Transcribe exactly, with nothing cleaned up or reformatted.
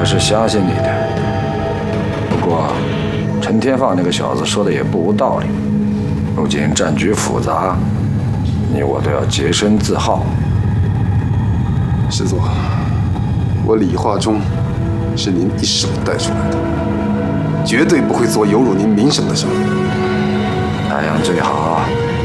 是相信你的。不过，陈天放那个小子说的也不无道理。如今战局复杂，你我都要洁身自好。 师座，我李化忠是您一手带出来的，绝对不会做有辱您名声的事。 那样最好。